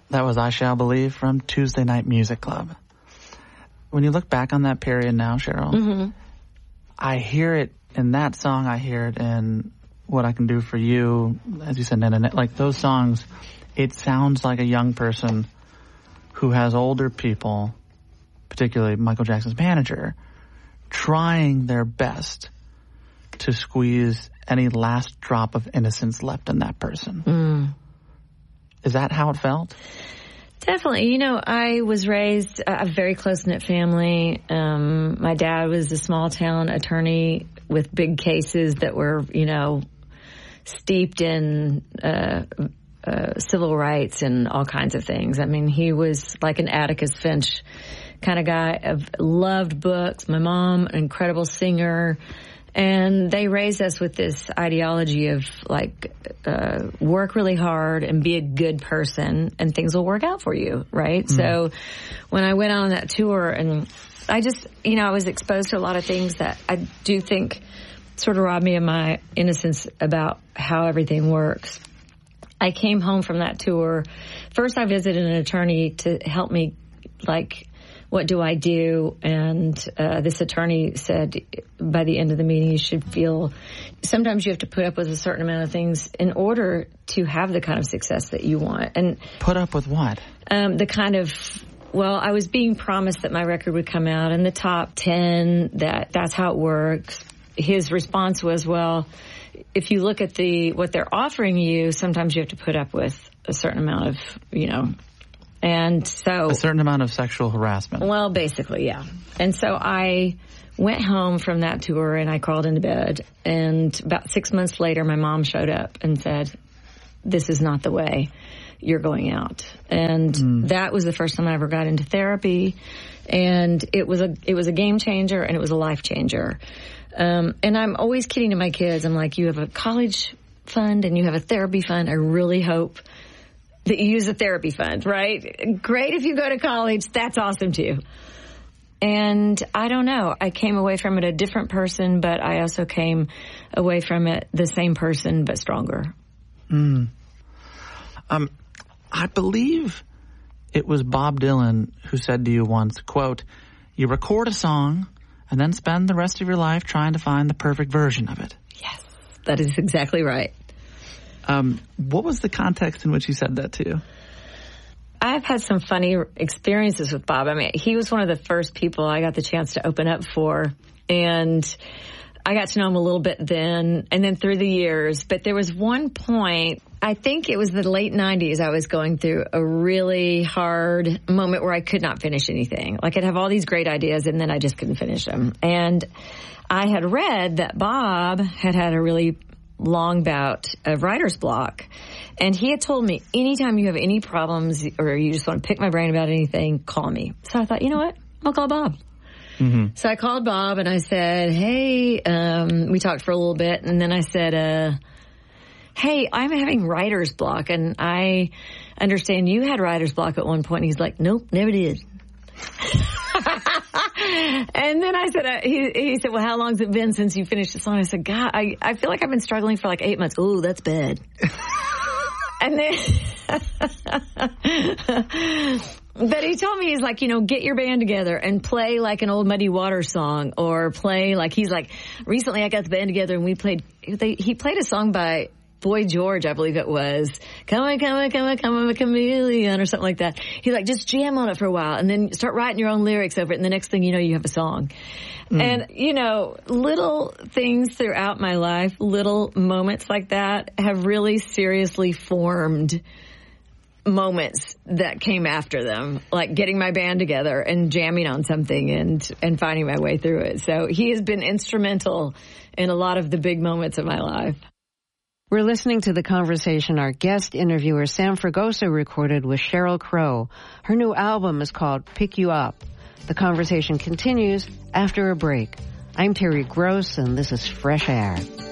That was I Shall Believe from Tuesday Night Music Club. When you look back on that period now, Cheryl, Mm-hmm. I hear it in that song. I hear it in What I Can Do For You, as you said, like those songs. It sounds like a young person who has older people, particularly Michael Jackson's manager, trying their best to squeeze any last drop of innocence left in that person. Mm. Is that how it felt? Definitely. You know, I was raised a very close-knit family. My dad was a small-town attorney with big cases that were, you know, steeped in civil rights and all kinds of things. I mean, he was like an Atticus Finch kind of guy. Loved books. My mom, an incredible singer. And they raised us with this ideology of, like, work really hard and be a good person and things will work out for you, right? Mm. So when I went on that tour and I just, you know, I was exposed to a lot of things that I do think sort of robbed me of my innocence about how everything works. I came home from that tour. First, I visited an attorney to help me, like, what do I do? And this attorney said by the end of the meeting, you should feel sometimes you have to put up with a certain amount of things in order to have the kind of success that you want. And put up with what? The kind of, well, I was being promised that my record would come out in the top 10, that's how it works. His response was, well, if you look at what they're offering you, sometimes you have to put up with a certain amount of, you know, and so a certain amount of sexual harassment. Well, basically, yeah. And so I went home from that tour and I crawled into bed. And about 6 months later, my mom showed up and said, "This is not the way you're going out." And that was the first time I ever got into therapy. And it was a game changer and it was a life changer. And I'm always kidding to my kids. I'm like, you have a college fund and you have a therapy fund. I really hope that you use a therapy fund, right? Great if you go to college. That's awesome too. And I don't know. I came away from it a different person, but I also came away from it the same person, but stronger. I believe it was Bob Dylan who said to you once, quote, "You record a song and then spend the rest of your life trying to find the perfect version of it." Yes, that is exactly right. What was the context in which he said that to you? I've had some funny experiences with Bob. I mean, he was one of the first people I got the chance to open up for, and I got to know him a little bit then, and then through the years. But there was one point, I think it was the late 90s, I was going through a really hard moment where I could not finish anything. Like, I'd have all these great ideas, and then I just couldn't finish them. And I had read that Bob had had a really long bout of writer's block. And he had told me, anytime you have any problems or you just want to pick my brain about anything, call me. So I thought, you know what? I'll call Bob. Mm-hmm. So I called Bob and I said, hey, we talked for a little bit. And then I said, hey, I'm having writer's block. And I understand you had writer's block at one point. And he's like, nope, never did. And then I said, he said, well, how long's it been since you finished the song? I said, God, I feel like I've been struggling for like 8 months. Oh, that's bad. And then, but he told me, he's like, you know, get your band together and play like an old Muddy Waters song, or play like, he's like, recently I got the band together and he played a song by Boy George, I believe it was. Come on, a chameleon, or something like that. He's like, just jam on it for a while and then start writing your own lyrics over it. And the next thing you know, you have a song. And, you know, little things throughout my life, little moments like that have really seriously formed moments that came after them, like getting my band together and jamming on something and finding my way through it. So he has been instrumental in a lot of the big moments of my life. We're listening to the conversation our guest interviewer Sam Fragoso recorded with Sheryl Crow. Her new album is called Pick You Up. The conversation continues after a break. I'm Terry Gross, and this is Fresh Air.